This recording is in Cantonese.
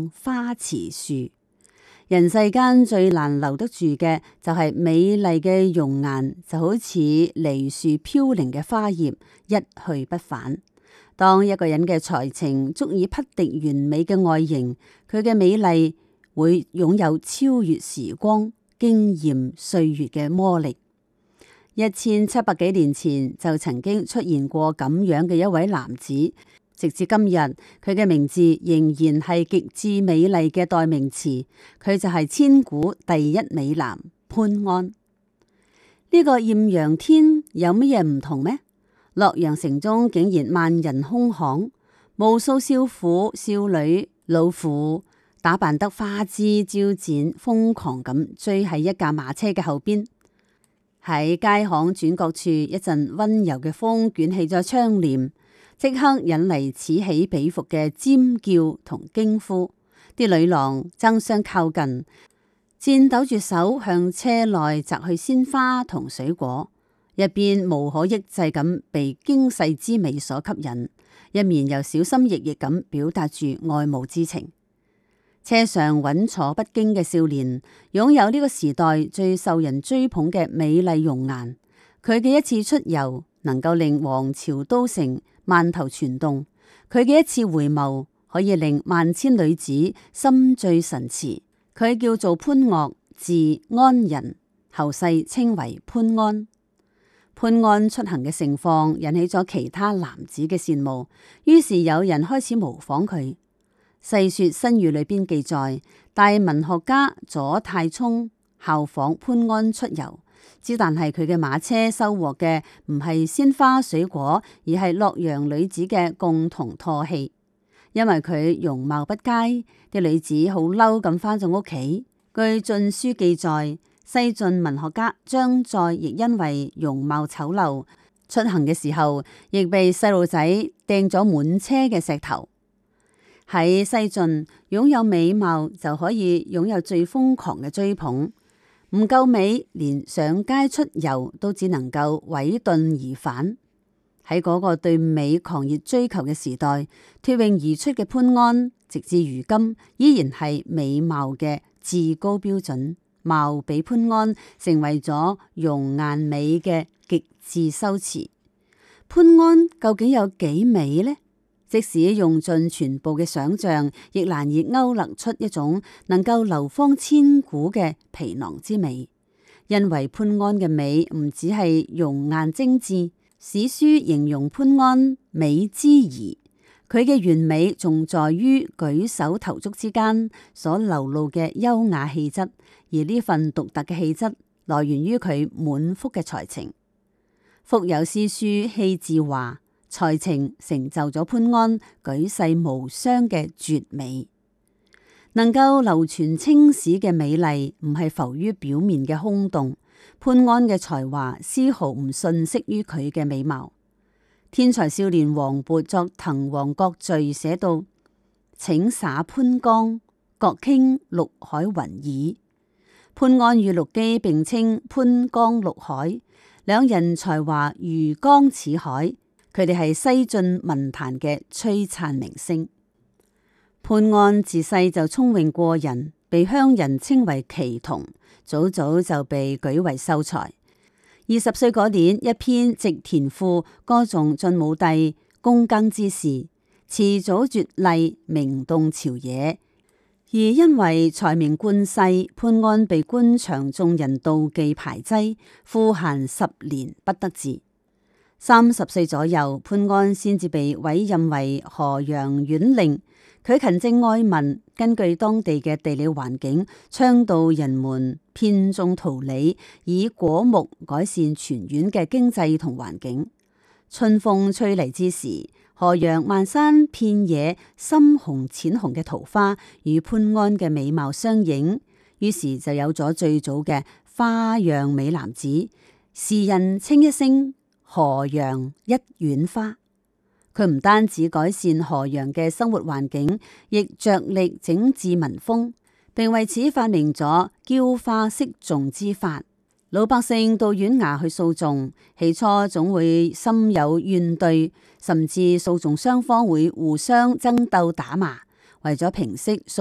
種花瓷樹。人世間最難留得住嘅就係美麗嘅容顏，就好似梨樹飄零嘅花葉，一去不返。當一個人嘅才情足以匹敵完美嘅外形，佢嘅美麗會擁有超越時光、驚艷歲月嘅魔力。1700幾年前就曾經出現過咁樣嘅一位男子，直至今日，佢嘅名字仍然係極致美麗嘅代名詞。佢就係千古第一美男潘安。呢個艷陽天有乜嘢唔同咩？洛陽城中竟然萬人空巷，無數少婦少女老婦打扮得花枝招展，瘋狂咁追喺一架馬車嘅後邊。喺街巷轉角處，一陣溫柔嘅風捲起咗窗簾，即刻引嚟此起彼伏嘅尖叫同驚呼。啲女郎爭相靠近，顫抖住手向車內摘去鮮花同水果，一邊無可抑制咁被驚世之美所吸引，一面又小心翼翼咁表達住愛慕之情。車上穩坐不驚嘅少年，擁有呢個時代最受人追捧嘅美麗容顏。佢嘅一次出遊，能夠令王朝都城萬頭攢動；佢嘅一次回眸，可以令萬千女子心醉神馳。佢叫做潘岳，字安仁，後世稱為潘安。潘安出行嘅盛況引起咗其他男子嘅羨慕，於是有人開始模仿佢。細說新語裏邊記載，大文學家左太沖效仿潘安出遊，之但係佢嘅馬車收穫嘅唔係鮮花水果，而係洛陽女子嘅共同唾棄。因為佢容貌不佳，啲女子好嬲咁返咗屋企。據晉書記載，西晉文學家張載亦因為容貌醜陋，出行嘅時候亦被細路仔掟咗滿車嘅石頭。喺西晉，擁有美貌就可以擁有最瘋狂嘅追捧，唔夠美，連上街出遊都只能夠毀遁而返。喺嗰個對美狂熱追求嘅時代，脫穎而出嘅潘安，直至如今依然係美貌嘅至高標準。貌比潘安成為咗容顏美嘅極致修辭。潘安究竟有幾美呢？即使用盡全部嘅想象，亦難以勾勒出一種能夠流芳千古嘅皮囊之美。因為潘安嘅美唔只係容顏精緻，史書形容潘安美之儀。佢嘅完美仲在於舉手投足之間所流露嘅優雅氣質，而呢份獨特嘅氣質來源於佢滿腹嘅才情。腹有詩書氣自華，才情成就咗潘安舉世無雙嘅絕美。能夠流傳青史嘅美麗，唔係浮於表面嘅空洞。潘安嘅才華絲毫唔遜色於佢嘅美貌。天才少年王勃作《滕王閣序》寫到：請灑潘江，各傾陸海雲耳。潘安與陸機並稱潘江陸海，兩人才華如江似海，佢哋係西晉文壇嘅璀璨明星。潘安自細就聰穎過人，被鄉人稱為奇童，早早就被舉為秀才。20歲嗰年，一篇《植田賦》歌頌晉武帝躬耕之事，詞藻絕麗，名動朝野。而因為才名冠世，潘安被官場眾人妒忌排擠，賦閒10年不得志。30歲左右，潘安先至被委任為河陽縣令。佢勤政愛民，根據當地嘅地理環境，倡導人們遍種桃李，以果木改善全縣嘅經濟同環境。春風吹嚟之時，河陽漫山遍野深紅淺紅嘅桃花與潘安嘅美貌相映，於是就有咗最早嘅花樣美男子。時人稱一聲河陽一縣花。佢唔單止改善河陽嘅生活環境，亦着力整治民風，並為此發明咗澆花釋眾之法。老百姓到縣衙去訴訟，起初總會心有怨懟，甚至訴訟雙方會互相爭鬥打罵。為咗平息訴